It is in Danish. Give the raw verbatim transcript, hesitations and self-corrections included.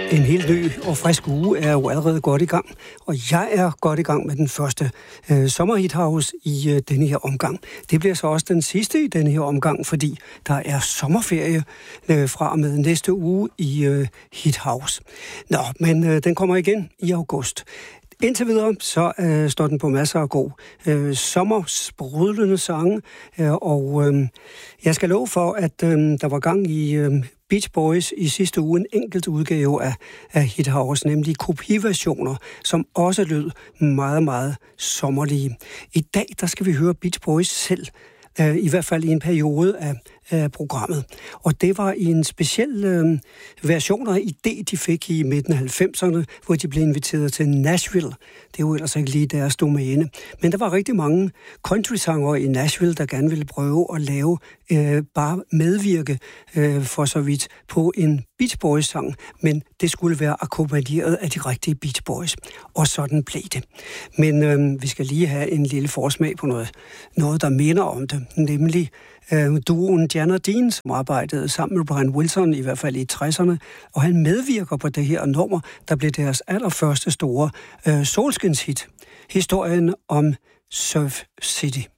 En helt ny og frisk uge er jo allerede godt i gang, og jeg er godt i gang med den første øh, sommerhithouse i øh, denne her omgang. Det bliver så også den sidste i denne her omgang, fordi der er sommerferie øh, fra og med næste uge i øh, Hithouse. Nå, men øh, den kommer igen i august. Indtil videre, så øh, står den på masser af god øh, sommersprudlende sange, øh, og øh, jeg skal love for, at øh, der var gang i øh, Beach Boys i sidste uge en enkelt udgave af, af Hithouse, nemlig kopiversioner, som også lød meget, meget sommerlige. I dag, der skal vi høre Beach Boys selv, øh, i hvert fald i en periode af af programmet. Og det var i en speciel øh, version af idé, de fik i midten af halvfemserne, hvor de blev inviteret til Nashville. Det er jo ellers ikke lige deres domæne. Men der var rigtig mange countrysanger i Nashville, der gerne ville prøve at lave, øh, bare medvirke øh, for så vidt på en Beach Boys-sang, men det skulle være akkompagneret af de rigtige Beach Boys. Og sådan blev det. Men øh, vi skal lige have en lille forsmag på noget, noget der minder om det, nemlig Uh, duoen Jan og Dean, som arbejdede sammen med Brian Wilson, i hvert fald i tresserne, og han medvirker på det her nummer, der blev deres allerførste store uh, solskinshit. Historien om Surf City.